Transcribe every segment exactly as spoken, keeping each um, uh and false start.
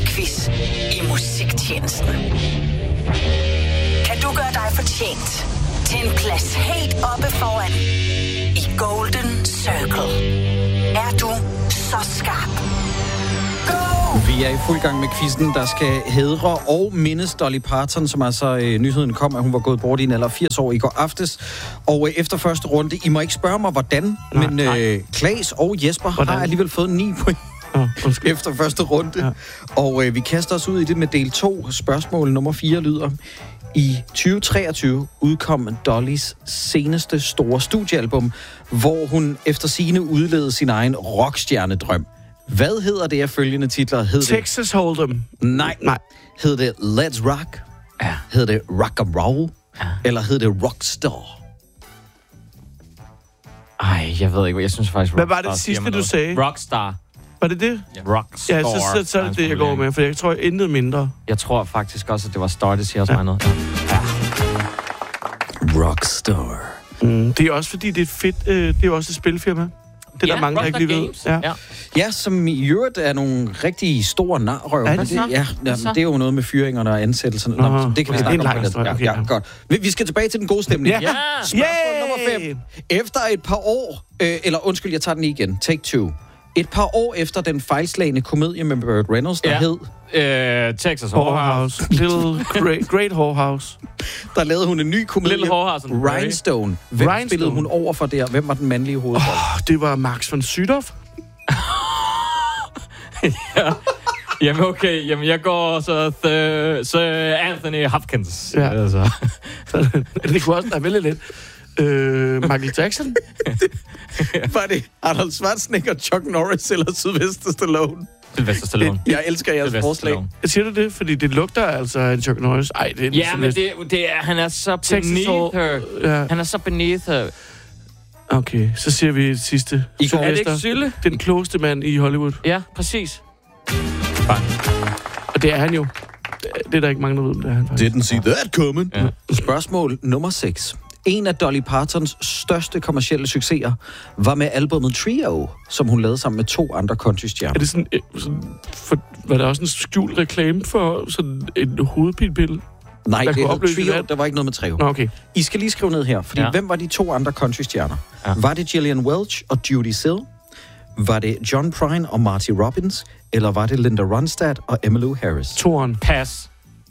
Sommerquiz i musiktjenesten. Kan du gøre dig fortjent til en plads helt oppe foran i Golden Circle? Er du så skarp? Vi er i fuld gang med quizzen, der skal hædre og mindes Dolly Parton, som altså øh, nyheden kom, at hun var gået bort i en alder af firs år i går aftes. Og øh, efter første runde, I må ikke spørge mig, hvordan, nej, men øh, Claes og Jesper hvordan? har alligevel fået ni point oh, efter første runde. Ja. Og øh, vi kaster os ud i det med del to. Spørgsmål nummer fire lyder: i tyve treogtyve udkom Dollys seneste store studiealbum, hvor hun efter sigende udlevede sin egen rockstjernedrøm. Hvad hedder det af følgende titler? Hed Texas det... Hold'em. Nej. Nej. Hed det Let's Rock? Ja. Hed det Rock'n'Roll? Ja. Eller hed det Rockstar? Ej, jeg ved ikke, hvad jeg synes faktisk... Hvad var det sidste, du sagde? Rockstar. Var det det? Ja. Rockstar. Ja, så, så, så er det det, jeg går med, for jeg tror intet mindre. Jeg tror faktisk også, at det var Star, det siger også ja. mig noget. Ja. Rockstar. Mm, det er også fordi, det er fedt. Øh, det er jo også et spilfirma. Det er ja, der mange, der ikke lige ved. Ja. Ja. ja, som i øvrigt er nogle rigtig store narrøv. Er det det? Ja, ja, det er jo noget med fyringerne og ansættelserne. Nå, det kan vi ja, snakke om. Ja, okay, ja, godt. Vi skal tilbage til den gode stemning. Ja. Ja. Spørgsmål nummer fem. Efter et par år, øh, eller undskyld, jeg tager den igen. Take two. Et par år efter den fejlslagne komedie med Burt Reynolds, der ja. hed... Øh, Texas Whorehouse. Little Great, great Whorehouse. Der lavede hun en ny komedie. Little Whorehouse. Rhinestone. Hvem Rhinestone. spillede hun over for der? Hvem var den mandlige hovedrolle? Oh, det var Max von Sydow. ja. Jamen okay, jamen jeg går så th- så Anthony Hopkins. Ja. Altså. det kunne også være vældig lidt. Øh, Michael Jackson? Var det Arnold Schwarzenegger, Chuck Norris eller Sylvester Stallone? Sylvester Stallone. Det, jeg elsker jeres forslag. Siger du det? Fordi det lugter altså af en Chuck Norris. Ej, det er ja, men det, det er, han er så beneath her. Ja. Han er så beneath her. Okay, så siger vi et sidste. I går. Er det ikke Sylle? Den klogeste mand i Hollywood. Ja, præcis. Fine. Og det er han jo. Det er der ikke mange, der ved, det er han faktisk. Didn't see that coming. Ja. Spørgsmål nummer seks. En af Dolly Partons største kommercielle succeser var med albumet Trio, som hun lavede sammen med to andre countrystjerner. Er det sådan, sådan for, var der også en skjult reklame for sådan en hovedpinepille? Nej, der det var Trio, der var ikke noget med Trio. Nå, okay. I skal lige skrive ned her, fordi ja. hvem var de to andre countrystjerner? Ja. Var det Gillian Welch og Judy Sill? Var det John Prine og Marty Robbins? Eller var det Linda Ronstadt og Emmylou Harris? Toren. Pass.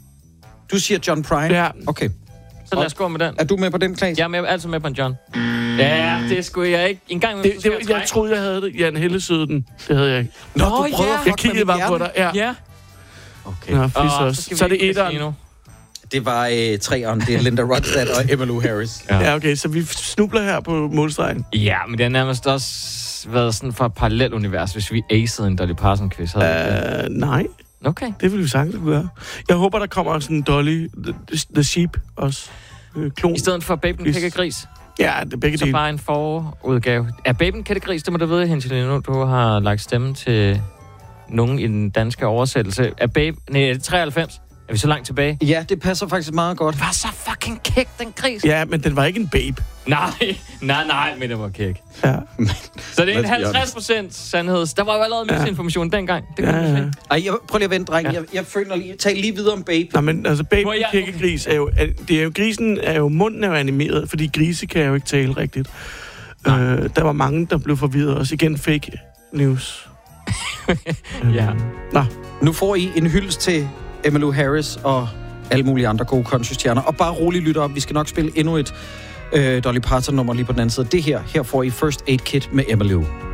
Du siger John Prine? Ja. Okay. Så lad os gå med den. Er du med på den, Claes? Jeg er med, altid med på en John. Ja, det skulle jeg ikke. En gang med, det, det, jeg, jeg troede, jeg havde det. Jan Hellesøden. Det havde jeg ikke. Nå, Nå du prøver ja. Jeg kiggede bare på dig. Ja. ja. Okay. Nå, oh, så, så er det etteren. Det var øh, treeren. Det er Linda Ronstadt og Emmylou Harris. Ja. ja, okay. Så vi snubler her på målstregen. Ja, men det har nærmest også været sådan for et parallelt univers, hvis vi acede en Dolly Parton-quiz. Uh, nej. Okay. Det vil vi sagtens gøre. Jeg håber, der kommer sådan en Dolly The, the Sheep også. Klon. I stedet for Baben Kække Gris? Ja, det er begge så dele. bare en forudgave. Er Baben Kække Gris, det må du vide, Henselino, du har lagt stemme til nogen i den danske oversættelse. Er Babe... Nej, er det treoghalvfems? Er vi så langt tilbage? Ja, det passer faktisk meget godt. Det var så fucking kæk, den gris. Ja, men den var ikke en babe. Nej, nej, nej, men den var kæk. Ja. Så det er en halvtreds procent sandhed. Der var jo allerede ja. misinformation dengang. Det kan ja, ja. Ej, jeg, prøv lige at vente, dreng. Ja. Jeg, jeg føler lige... Tag lige videre om Babe. Nej, men altså, Babe jeg... Kække Gris er jo... Er, det er jo... Grisen er jo... Munden er jo animeret, fordi grise kan jo ikke tale rigtigt. Øh, der var mange, der blev forvirret. Også igen fake news. ja. Nå. Nu får I en hyldest til Emmylou Harris og alle mulige andre gode countrystjerner. Og bare roligt lytter op. Vi skal nok spille endnu et øh, Dolly Parton-nummer lige på den anden side. Det her, her får I First Aid Kit med Emmylou.